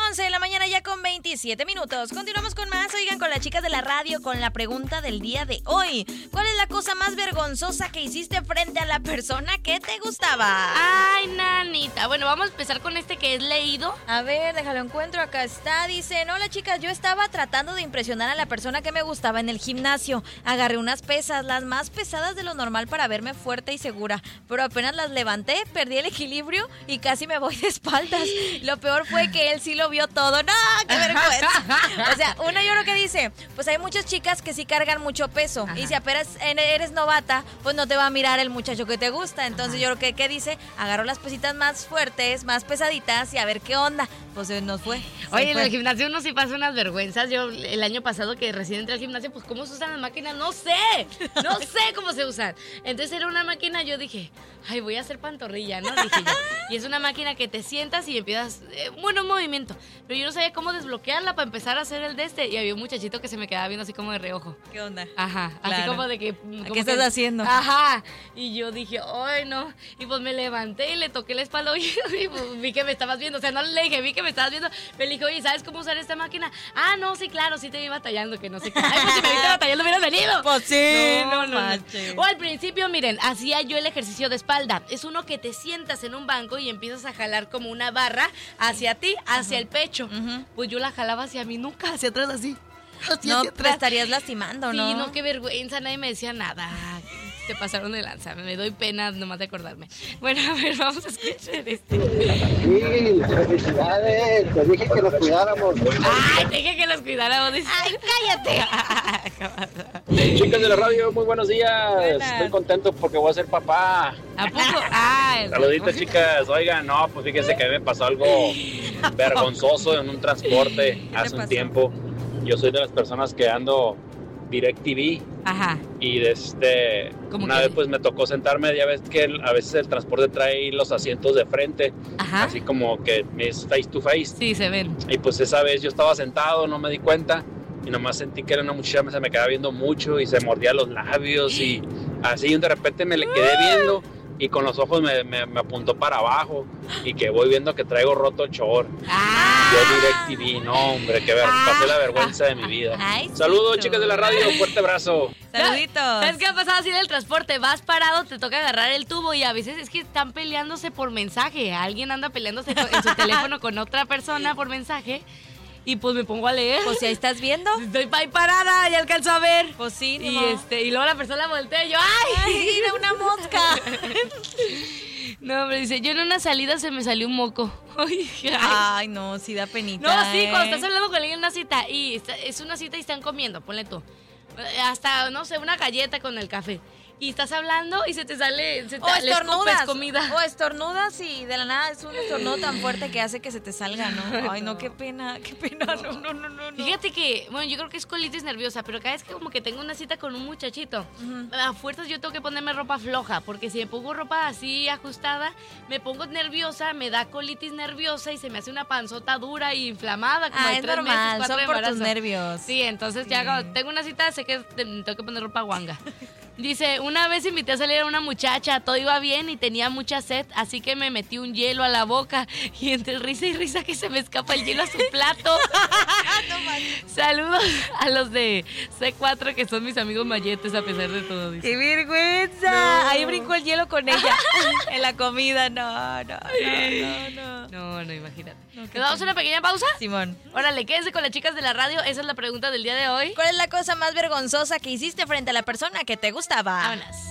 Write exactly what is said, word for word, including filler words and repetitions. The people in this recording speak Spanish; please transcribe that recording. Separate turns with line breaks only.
once de la mañana ya con veintisiete minutos. Continuamos con más, oigan, con las chicas de la radio, con la pregunta del día de hoy. ¿Cuál es la cosa más vergonzosa que hiciste frente a la persona que te gustaba?
Ay, nanita. Bueno, vamos a empezar con este que es leído.
A ver, déjalo encuentro, acá está. Dice, hola chicas, yo estaba tratando de impresionar a la persona que me gustaba en el gimnasio. Agarré unas pesas, las más pesadas de lo normal para verme fuerte y segura. Pero apenas las levanté, perdí el equilibrio y casi me voy de espaldas. Lo peor fue que él sí lo vio todo. ¡No! ¡Qué vergüenza! O sea, uno yo creo que dice, pues hay muchas chicas que sí cargan mucho peso. Ajá. Y si apenas eres novata, pues no te va a mirar el muchacho que te gusta. Entonces Ajá. yo creo que, ¿qué dice? Agarró las pesitas más fuertes, más pesaditas y a ver qué onda. Pues nos fue.
Oye, fue. En el gimnasio uno sí pasa unas vergüenzas. Yo el año pasado que recién entré al gimnasio, pues ¿cómo se usan las máquinas? No sé, no sé cómo se usan. Entonces era una máquina, yo dije, ay, voy a hacer pantorrilla, ¿no? Dije yo. Y es una máquina que te sientas y empiezas, eh, bueno, un movimiento. Pero yo no sabía cómo desbloquearla para empezar a hacer el de este. Y había un muchachito que se me quedaba viendo así como de reojo.
¿Qué onda?
Ajá, claro. Así como de que... Como
¿Qué
que,
estás haciendo?
Ajá. Y yo dije, ay, no. Y pues me levanté y le toqué la espalda y pues, vi que me estabas viendo. O sea, no le dije, vi que me estabas viendo. Me le dije, oye, ¿sabes cómo usar esta máquina? Ah, no, sí, claro, sí te vi batallando, que no sé qué. Ay, pues si me viste batallando, hubieras venido.
Pues sí,
no, no, no, no. O al principio, miren, hacía yo el ejercicio de espalda. Es uno que te sientas en un banco y empiezas a jalar como una barra hacia ti, hacia uh-huh. el pecho. Uh-huh. Pues yo la jalaba hacia mi nuca, hacia atrás así. Hacia
no,
hacia
te estarías lastimando, ¿no?
Sí, no, qué vergüenza, nadie me decía nada. Se pasaron de lanza, me doy pena nomás de acordarme. Bueno, a ver, vamos a escuchar este.
Sí, felicidades, te dije que los cuidáramos.
Ay, te dije que los cuidáramos. Dice.
Ay, cállate.
Chicas de la radio, muy buenos días.
Buenas.
Estoy contento porque voy a ser papá.
¿A poco? Ah,
saluditos, chicas. Oigan, no, pues fíjense que me pasó algo vergonzoso en un transporte hace un tiempo. Yo soy de las personas que ando DirecTV. Ajá. Y desde una que? vez pues me tocó sentarme, ya ves que el, a veces el transporte trae los asientos de frente. Ajá. Así como que es face to face.
Sí, se ven.
Y pues esa vez yo estaba sentado, no me di cuenta y nomás sentí que era una muchacha, se me quedaba viendo mucho y se mordía los labios y así y de repente me le quedé viendo y con los ojos me, me, me apuntó para abajo y que voy viendo que traigo roto el short. Ah. Yo DirecTV, no hombre, que ver, ah. pasé la vergüenza de mi vida. Ay, saludos, sí, chicas de la radio, fuerte abrazo.
Saluditos.
¿Sabes qué ha pasado así en el transporte? Vas parado, te toca agarrar el tubo y a veces es que están peleándose por mensaje. Alguien anda peleándose en su teléfono con otra persona por mensaje. Y pues me pongo a leer.
Pues si ahí estás viendo.
Estoy ahí parada, ya alcanzo a ver.
Pues sí,
y no. este Y luego la persona voltea y yo, ¡ay!
¡Ay, era una mosca!
No, me dice, yo en una salida se me salió un moco. Ay,
ay no, sí da penita.
No, sí,
¿eh?
cuando estás hablando con alguien en una cita y está, es una cita y están comiendo, ponle tú. Hasta, no sé, una galleta con el café. Y estás hablando y se te sale, se te
o estornudas,
comida.
O estornudas y de la nada es un estornudo tan fuerte que hace que se te salga, ¿no? Ay, no, qué pena, qué pena, no, no, no, no.
Fíjate que, bueno, yo creo que es colitis nerviosa, pero cada vez que como que tengo una cita con un muchachito, uh-huh. a fuerzas yo tengo que ponerme ropa floja, porque si me pongo ropa así ajustada, me pongo nerviosa, me da colitis nerviosa y se me hace una panzota dura y inflamada, como
ah,
de
es
tres
normal,
meses,
son por tus nervios.
Sí, entonces sí. ya cuando tengo una cita, sé que tengo que poner ropa guanga. Dice, una vez invité a salir a una muchacha, todo iba bien y tenía mucha sed, así que me metí un hielo a la boca y entre risa y risa que se me escapa el hielo a su plato. No, saludos a los de C cuatro que son mis amigos malletes a pesar de todo. Dice.
¡Qué vergüenza! No. Ahí brincó el hielo con ella en la comida. No, no, no, no.
No, no, imagínate. No, ¿Nos damos una pequeña pausa?
Simón.
Órale, quédense con las chicas de la radio. Esa es la pregunta del día de hoy.
¿Cuál es la cosa más vergonzosa que hiciste frente a la persona que te gustaba?
Vámonos.